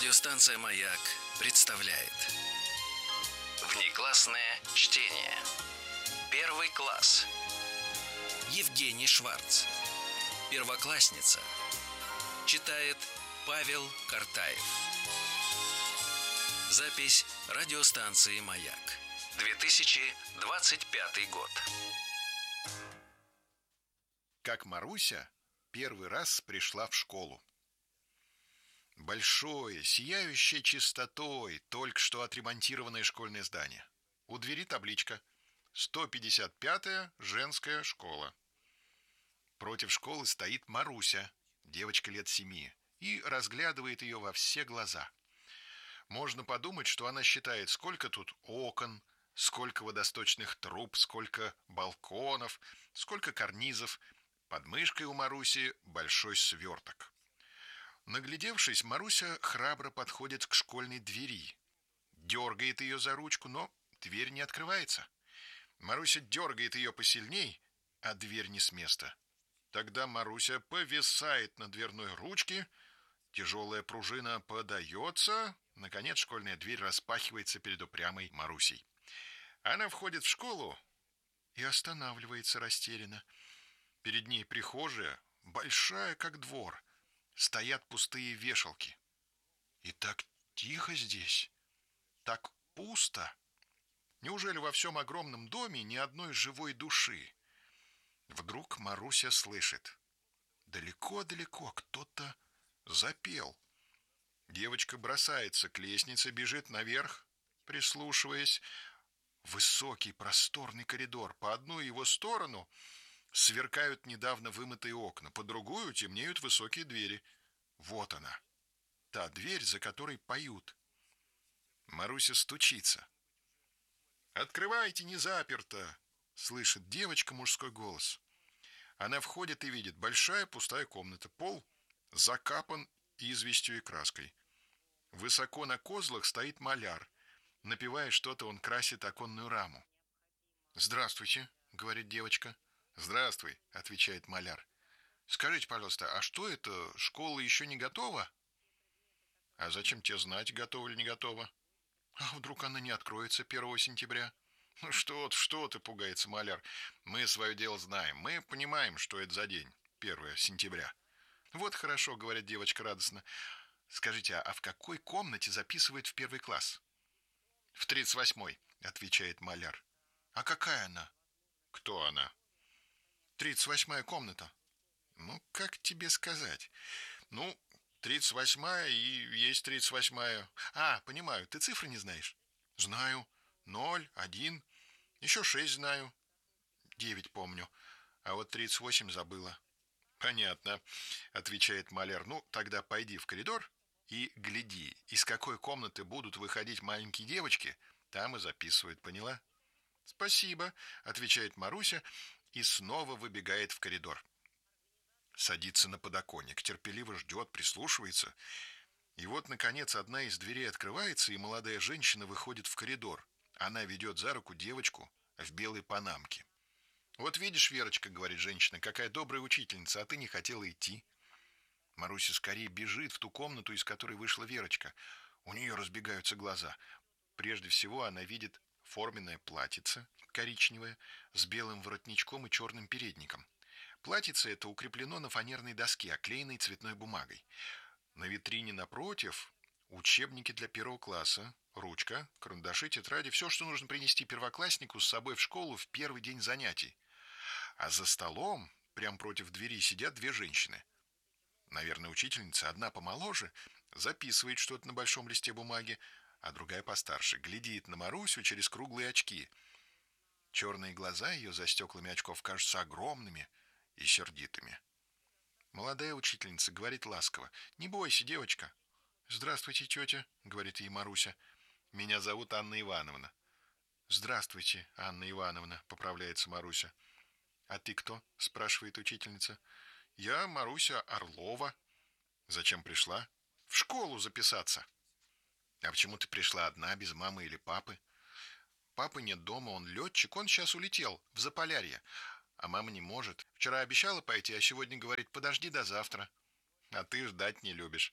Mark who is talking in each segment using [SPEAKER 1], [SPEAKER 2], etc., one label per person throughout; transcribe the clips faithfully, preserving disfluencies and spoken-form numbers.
[SPEAKER 1] Радиостанция «Маяк» представляет внеклассное чтение. Первый класс. Евгений Шварц. Первоклассница. Читает Павел Картаев. Запись радиостанции «Маяк». две тысячи двадцать пятый год.
[SPEAKER 2] Как Маруся первый раз пришла в школу. Большое, сияющее чистотой, только что отремонтированное школьное здание. У двери табличка «сто пятьдесят пятая женская школа». Против школы стоит Маруся, девочка лет семи, и разглядывает ее во все глаза. Можно подумать, что она считает, сколько тут окон, сколько водосточных труб, сколько балконов, сколько карнизов. Под мышкой у Маруси большой сверток. Наглядевшись, Маруся храбро подходит к школьной двери. Дергает ее за ручку, но дверь не открывается. Маруся дергает ее посильней, а дверь не с места. Тогда Маруся повисает на дверной ручке, тяжелая пружина подается, наконец школьная дверь распахивается перед упрямой Марусей. Она входит в школу и останавливается растерянно. Перед ней прихожая, большая как двор. Стоят пустые вешалки. И так тихо здесь, так пусто. Неужели во всем огромном доме ни одной живой души? Вдруг Маруся слышит. Далеко-далеко кто-то запел. Девочка бросается к лестнице, бежит наверх, прислушиваясь. Высокий просторный коридор. По одну его сторону сверкают недавно вымытые окна, по другую темнеют высокие двери. Вот она, та дверь, за которой поют. Маруся стучится. «Открывайте, не заперто!» — слышит девочка мужской голос. Она входит и видит: большая пустая комната, пол закапан известью и краской. Высоко на козлах стоит маляр. Напевая что-то, он красит оконную раму. «Здравствуйте», — говорит девочка. «Здравствуй», — отвечает маляр. «Скажите, пожалуйста, а что это, школа еще не готова?» «А зачем тебе знать, готова или не готова?» «А вдруг она не откроется первого сентября?» «Ну что ты, что ты», — пугается маляр. «Мы свое дело знаем, мы понимаем, что это за день, первое сентября». «Вот хорошо», — говорит девочка радостно. «Скажите, а в какой комнате записывают в первый класс?» «В тридцать восьмой», — отвечает маляр. «А какая она?» «Кто она?» «Тридцать восьмая комната». «Ну, как тебе сказать? Ну, тридцать восьмая и есть тридцать восьмая. А, понимаю, ты цифры не знаешь?» «Знаю. Ноль, один, еще шесть знаю. Девять помню. А вот тридцать восемь забыла». «Понятно», — отвечает маляр. «Ну, тогда пойди в коридор и гляди, из какой комнаты будут выходить маленькие девочки, там и записывают, поняла?» «Спасибо», — отвечает Маруся и снова выбегает в коридор. Садится на подоконник, терпеливо ждет, прислушивается. И вот, наконец, одна из дверей открывается, и молодая женщина выходит в коридор. Она ведет за руку девочку в белой панамке. «Вот видишь, Верочка, — говорит женщина, — какая добрая учительница, а ты не хотела идти». Маруся скорее бежит в ту комнату, из которой вышла Верочка. У нее разбегаются глаза. Прежде всего она видит форменное платьице, коричневое, с белым воротничком и черным передником. Платьице это укреплено на фанерной доске, оклеенной цветной бумагой. На витрине напротив учебники для первого класса, ручка, карандаши, тетради, все, что нужно принести первокласснику с собой в школу в первый день занятий. А за столом, прямо против двери, сидят две женщины. Наверное, учительница, одна помоложе, записывает что-то на большом листе бумаги, а другая постарше, глядит на Марусю через круглые очки. Черные глаза ее за стеклами очков кажутся огромными и сердитыми. Молодая учительница говорит ласково: «Не бойся, девочка». «Здравствуйте, тетя», — говорит ей Маруся. «Меня зовут Анна Ивановна». «Здравствуйте, Анна Ивановна», — поправляется Маруся. «А ты кто?» — спрашивает учительница. «Я Маруся Орлова». «Зачем пришла?» «В школу записаться». «А почему ты пришла одна, без мамы или папы?» «Папы нет дома, он летчик, он сейчас улетел в Заполярье. А мама не может. Вчера обещала пойти, а сегодня говорит: подожди до завтра». «А ты ждать не любишь».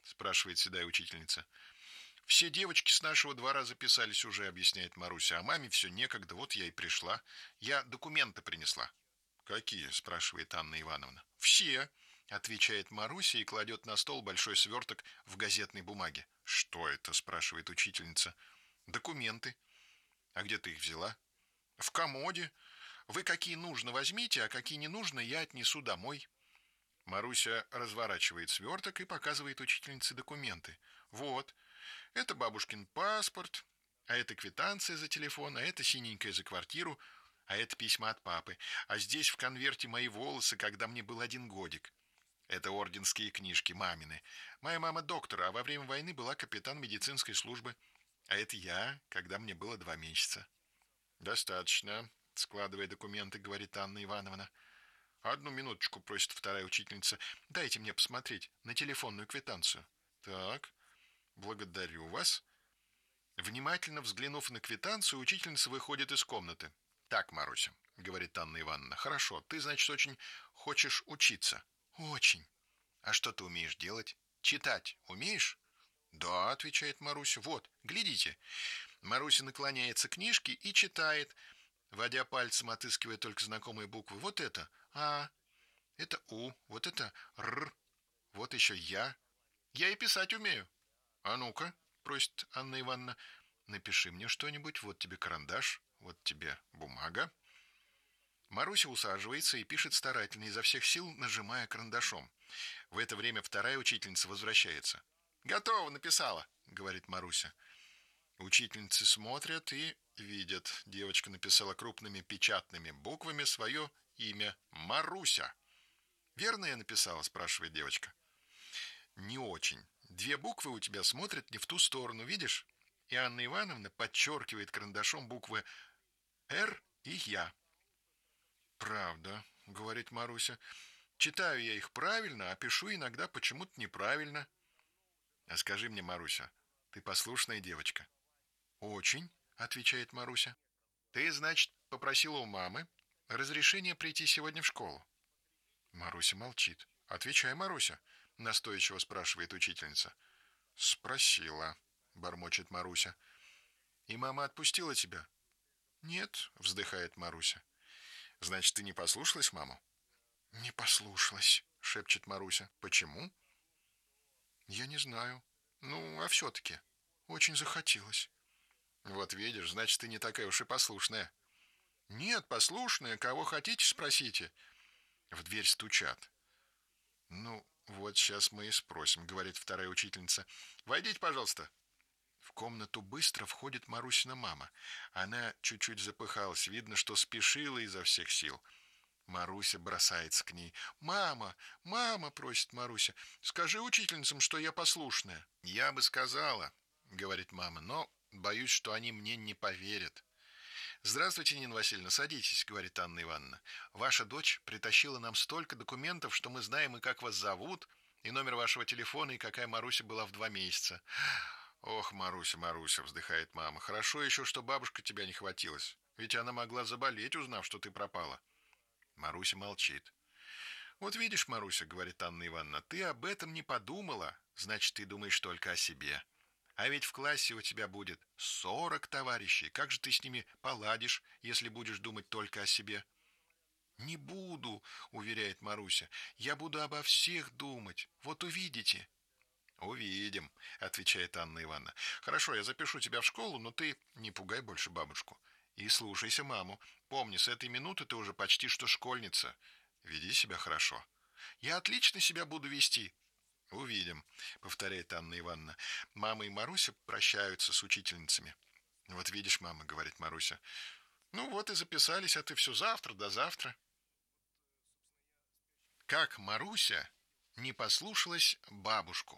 [SPEAKER 2] спрашивает седая учительница. Все девочки с нашего двора записались уже, объясняет Маруся, а маме все некогда, вот я и пришла. Я документы принесла. Какие? Спрашивает Анна Ивановна. Все, отвечает Маруся и кладет на стол большой сверток в газетной бумаге. Что это? Спрашивает учительница. Документы. А где ты их взяла? В комоде. Вы какие нужно возьмите, а какие не нужно я отнесу домой. Маруся разворачивает сверток и показывает учительнице документы. Вот. Это бабушкин паспорт, а это квитанция за телефон, а это синенькая за квартиру, а это письма от папы. А здесь в конверте мои волосы, когда мне был один годик. Это орденские книжки мамины. Моя мама доктор, а во время войны была капитан медицинской службы. А это я, когда мне было два месяца. Достаточно, складывая документы, говорит Анна Ивановна. Одну минуточку, просит вторая учительница. Дайте мне посмотреть на телефонную квитанцию. Так... Благодарю вас. Внимательно взглянув на квитанцию, учительница выходит из комнаты. Так, Маруся, говорит Анна Ивановна, хорошо, ты, значит, очень хочешь учиться? Очень. А что ты умеешь делать? Читать умеешь? Да, отвечает Маруся. Вот, глядите. Маруся наклоняется к книжке и читает, водя пальцем, отыскивая только знакомые буквы. Вот это А, это У, вот это Р, вот еще Я. Я и писать умею. «А ну-ка», — просит Анна Ивановна, — «напиши мне что-нибудь, вот тебе карандаш, вот тебе бумага». Маруся усаживается и пишет старательно, изо всех сил нажимая карандашом. В это время вторая учительница возвращается. «Готово, написала», — говорит Маруся. Учительницы смотрят и видят. Девочка написала крупными печатными буквами свое имя Маруся. «Верно я написала?» — спрашивает девочка. «Не очень. Две буквы у тебя смотрят не в ту сторону, видишь?» И Анна Ивановна подчеркивает карандашом буквы «Р» и «Я». «Правда», — говорит Маруся. «Читаю я их правильно, а пишу иногда почему-то неправильно». «А скажи мне, Маруся, ты послушная девочка?» «Очень», — отвечает Маруся. «Ты, значит, попросила у мамы разрешения прийти сегодня в школу?» Маруся молчит. «Отвечай, Маруся», — настойчиво спрашивает учительница. «Спросила», — бормочет Маруся. «И мама отпустила тебя?» «Нет», — вздыхает Маруся. «Значит, ты не послушалась маму?» «Не послушалась», — шепчет Маруся. «Почему?» «Я не знаю. Ну, а все-таки очень захотелось». «Вот видишь, значит, ты не такая уж и послушная». «Нет, послушная. Кого хотите, спросите». В дверь стучат. «Ну, вот сейчас мы и спросим», — говорит вторая учительница. «Войдите, пожалуйста». В комнату быстро входит Марусина мама. Она чуть-чуть запыхалась. Видно, что спешила изо всех сил. Маруся бросается к ней. «Мама, мама!» — просит Маруся. «Скажи учительницам, что я послушная». «Я бы сказала», — говорит мама, — «но боюсь, что они мне не поверят». «Здравствуйте, Нина Васильевна, садитесь», — говорит Анна Ивановна. «Ваша дочь притащила нам столько документов, что мы знаем и как вас зовут, и номер вашего телефона, и какая Маруся была в два месяца». «Ох, Маруся, Маруся», — вздыхает мама, — «хорошо еще, что бабушка тебя не хватилась, ведь она могла заболеть, узнав, что ты пропала». Маруся молчит. «Вот видишь, Маруся, — говорит Анна Ивановна, — ты об этом не подумала, значит, ты думаешь только о себе. А ведь в классе у тебя будет сорок товарищей. Как же ты с ними поладишь, если будешь думать только о себе?» «Не буду», — уверяет Маруся. «Я буду обо всех думать. Вот увидите». «Увидим», — отвечает Анна Ивановна. «Хорошо, я запишу тебя в школу, но ты не пугай больше бабушку. И слушайся маму. Помни, с этой минуты ты уже почти что школьница. Веди себя хорошо». «Я отлично себя буду вести». «Увидим», — повторяет Анна Ивановна. Мама и Маруся прощаются с учительницами. «Вот видишь, мама, — говорит Маруся, — ну вот и записались, а ты все завтра да завтра». Как Маруся не послушалась бабушку.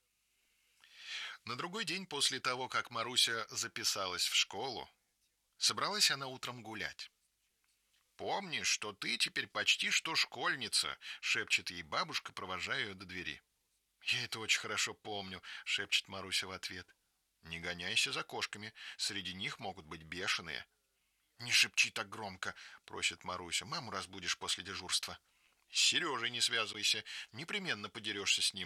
[SPEAKER 2] На другой день после того, как Маруся записалась в школу, собралась она утром гулять. «Помни, что ты теперь почти что школьница», — шепчет ей бабушка, провожая ее до двери. «Я это очень хорошо помню», — шепчет Маруся в ответ. «Не гоняйся за кошками, среди них могут быть бешеные». «Не шепчи так громко», — просит Маруся, — «маму разбудишь после дежурства». «С Сережей не связывайся, непременно подерешься с ним».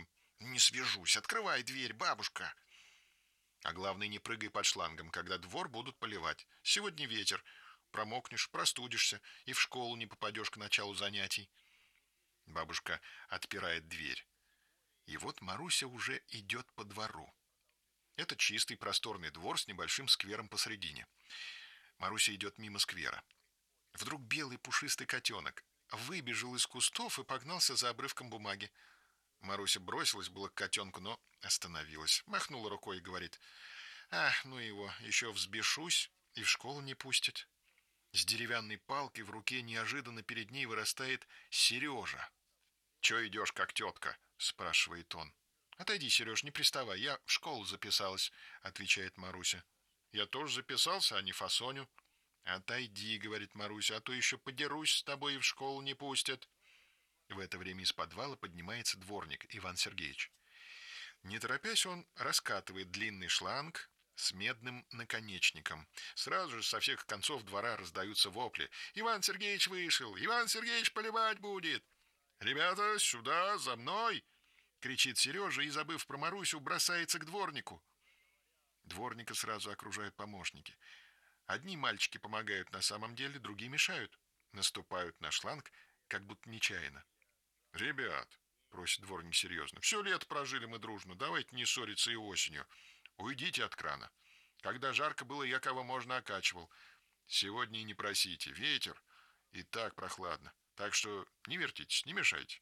[SPEAKER 2] Не свяжусь. Открывай дверь, бабушка. А главное, не прыгай под шлангом, когда двор будут поливать. Сегодня ветер. Промокнешь, простудишься и в школу не попадешь к началу занятий. Бабушка отпирает дверь. И вот Маруся уже идет по двору. Это чистый просторный двор с небольшим сквером посредине. Маруся идет мимо сквера. Вдруг белый пушистый котенок выбежал из кустов и погнался за обрывком бумаги. Маруся бросилась было к котенку, но остановилась. Махнула рукой и говорит: «А, ну его, еще взбешусь и в школу не пустят». С деревянной палкой в руке неожиданно перед ней вырастает Сережа. «Че идешь, как тетка?» – спрашивает он. «Отойди, Сереж, не приставай, я в школу записалась», – отвечает Маруся. «Я тоже записался, а не фасоню». «Отойди», — говорит Маруся, — «а то еще подерусь с тобой и в школу не пустят». В это время из подвала поднимается дворник Иван Сергеевич. Не торопясь, он раскатывает длинный шланг с медным наконечником. Сразу же со всех концов двора раздаются вопли: «Иван Сергеевич вышел! Иван Сергеевич поливать будет!» «Ребята, сюда, за мной!» — кричит Сережа и, забыв про Марусю, бросается к дворнику. Дворника сразу окружают помощники. Одни мальчики помогают на самом деле, другие мешают. Наступают на шланг, как будто нечаянно. «Ребят», — просит дворник серьезно, — «все лето прожили мы дружно, давайте не ссориться и осенью. Уйдите от крана. Когда жарко было, я кого можно окачивал. Сегодня и не просите, ветер, и так прохладно. Так что не вертитесь, не мешайте».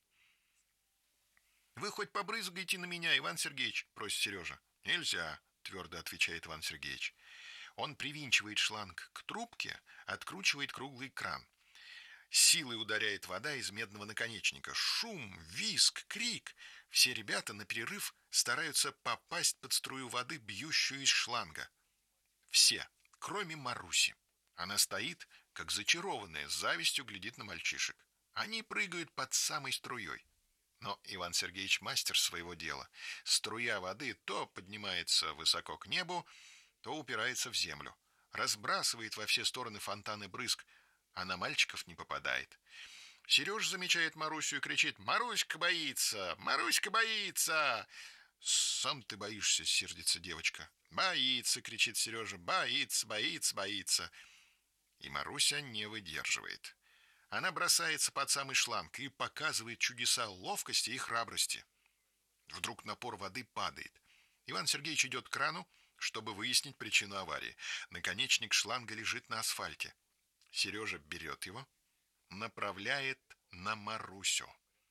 [SPEAKER 2] «Вы хоть побрызгайте на меня, Иван Сергеевич», — просит Сережа. «Нельзя», — твердо отвечает Иван Сергеевич. Он привинчивает шланг к трубке, откручивает круглый кран. Силой ударяет вода из медного наконечника. Шум, визг, крик. Все ребята на перерыв стараются попасть под струю воды, бьющую из шланга. Все, кроме Маруси. Она стоит, как зачарованная, с завистью глядит на мальчишек. Они прыгают под самой струей. Но Иван Сергеевич мастер своего дела. Струя воды то поднимается высоко к небу, то упирается в землю. Разбрасывает во все стороны фонтаны брызг, а на мальчиков не попадает. Сереж замечает Марусю и кричит: «Маруська боится! Маруська боится!» «Сам ты боишься», — сердится девочка. «Боится», — кричит Сережа, — «боится, боится, боится». И Маруся не выдерживает. Она бросается под самый шланг и показывает чудеса ловкости и храбрости. Вдруг напор воды падает. Иван Сергеевич идет к крану, чтобы выяснить причину аварии. Наконечник шланга лежит на асфальте. Сережа берет его, направляет на Марусю.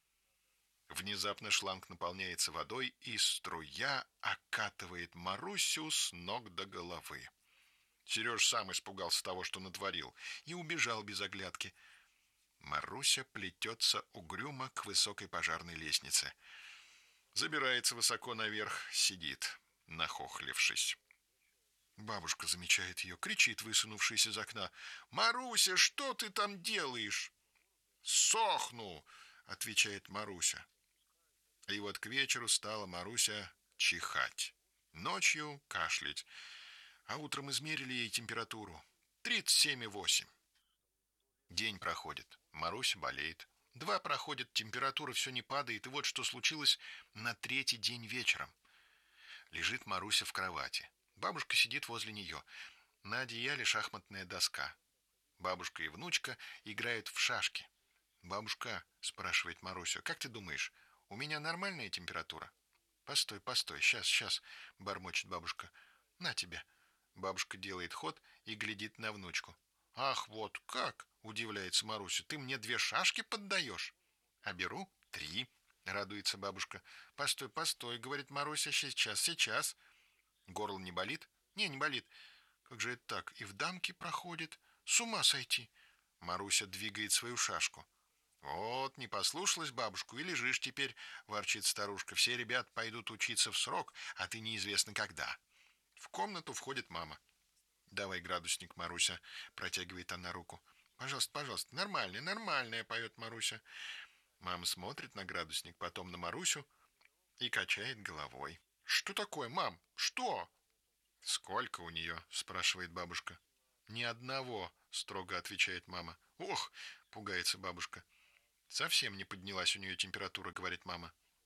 [SPEAKER 2] Внезапно шланг наполняется водой, и струя окатывает Марусю с ног до головы. Сереж сам испугался того, что натворил, и убежал без оглядки. Маруся плетется угрюмо к высокой пожарной лестнице. Забирается высоко наверх, сидит, нахохлившись. Бабушка замечает ее, кричит, высунувшись из окна: «Маруся, что ты там делаешь?» «Сохну», — отвечает Маруся. И вот к вечеру стала Маруся чихать, ночью кашлять, а утром измерили ей температуру тридцать семь и восемь. День проходит, Маруся болеет. Два проходит, температура все не падает, и вот что случилось на третий день вечером. Лежит Маруся в кровати. Бабушка сидит возле нее. На одеяле шахматная доска. Бабушка и внучка играют в шашки. «Бабушка», — спрашивает Маруся, — «как ты думаешь, у меня нормальная температура?» «Постой, постой, сейчас, сейчас», — бормочет бабушка. «На тебе». Бабушка делает ход и глядит на внучку. «Ах, вот как!» — удивляется Маруся. «Ты мне две шашки поддаешь?» «А беру три», — радуется бабушка. «Постой, постой», — говорит Маруся, — «сейчас, сейчас». «Горло не болит?» «Не, не болит». «Как же это так? И в дамки проходит? С ума сойти!» Маруся двигает свою шашку. «Вот, не послушалась бабушку и лежишь теперь», — ворчит старушка. «Все ребят пойдут учиться в срок, а ты неизвестно когда». В комнату входит мама. «Давай градусник, Маруся», — протягивает она руку. «Пожалуйста, пожалуйста, нормальная, нормальная», — поет Маруся. Мама смотрит на градусник, потом на Марусю и качает головой. «Что такое, мам? Что?» «Сколько у нее?» — спрашивает бабушка. «Ни одного», — строго отвечает мама. «Ох!» — пугается бабушка. «Совсем не поднялась у нее температура», — говорит мама.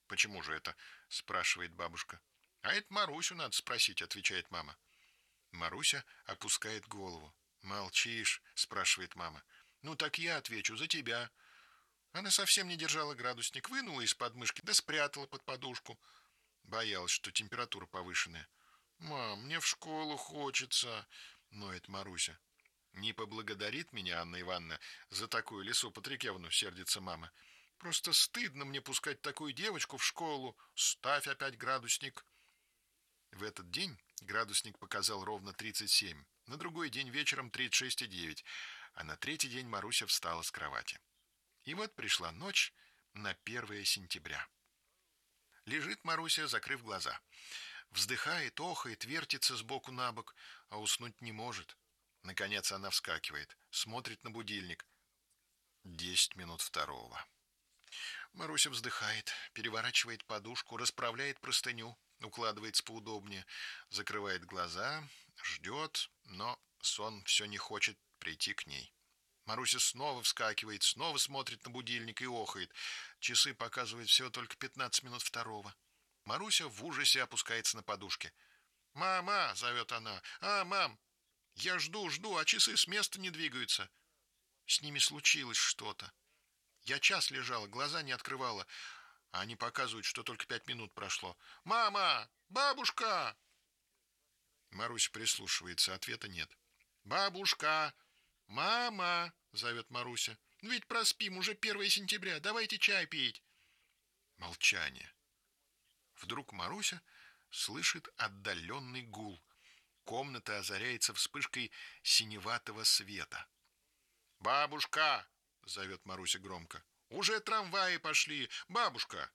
[SPEAKER 2] Почему же это? Спрашивает бабушка. А это Марусю надо спросить, отвечает мама. Маруся опускает голову. Молчишь? Спрашивает мама. Ну так я отвечу за тебя. Она совсем не держала градусник, вынула из подмышки, да спрятала под подушку. Боялась, что температура повышенная. «Мам, мне в школу хочется», — ноет Маруся. «Не поблагодарит меня Анна Ивановна за такую лису Патрикевну», — сердится мама. «Просто стыдно мне пускать такую девочку в школу. Ставь опять градусник». В этот день градусник показал ровно тридцать семь, на другой день вечером тридцать шесть и девять, а на третий день Маруся встала с кровати. И вот пришла ночь на первое сентября. Лежит Маруся, закрыв глаза. Вздыхает, охает, вертится сбоку на бок, а уснуть не может. Наконец она вскакивает, смотрит на будильник. Десять минут второго. Маруся вздыхает, переворачивает подушку, расправляет простыню, укладывается поудобнее, закрывает глаза, ждет, но сон все не хочет прийти к ней. Маруся снова вскакивает, снова смотрит на будильник и охает. Часы показывают всего только пятнадцать минут второго. Маруся в ужасе опускается на подушке. «Мама!» — зовет она. «А, мам! Я жду, жду, а часы с места не двигаются. С ними случилось что-то. Я час лежала, глаза не открывала, а они показывают, что только пять минут прошло. Мама! Бабушка!» Маруся прислушивается, ответа нет. «Бабушка! Мама!» — зовет Маруся. «Ведь проспим, уже первое сентября, давайте чай пить». Молчание. Вдруг Маруся слышит отдаленный гул. Комната озаряется вспышкой синеватого света. «Бабушка!» — зовет Маруся громко. «Уже трамваи пошли! Бабушка!»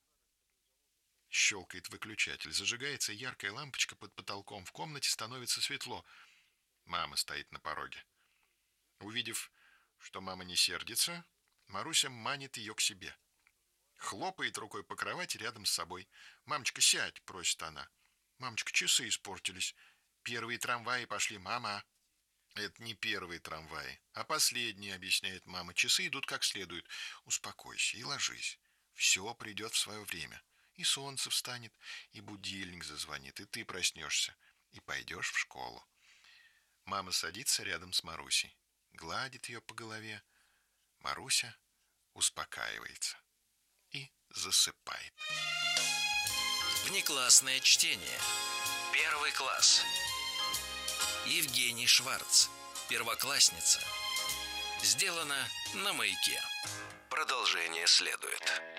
[SPEAKER 2] Щелкает выключатель. Зажигается яркая лампочка под потолком. В комнате становится светло. Мама стоит на пороге. Увидев, что мама не сердится, Маруся манит ее к себе. Хлопает рукой по кровати рядом с собой. «Мамочка, сядь!» — просит она. «Мамочка, часы испортились. Первые трамваи пошли, мама!» «Это не первые трамваи, а последние», — объясняет мама. «Часы идут как следует. Успокойся и ложись. Все придет в свое время. И солнце встанет, и будильник зазвонит, и ты проснешься, и пойдешь в школу». Мама садится рядом с Марусей, гладит ее по голове. Маруся успокаивается и засыпает.
[SPEAKER 1] Внеклассное чтение. Первый класс. Евгений Шварц. Первоклассница. Сделано на Маяке. Продолжение следует.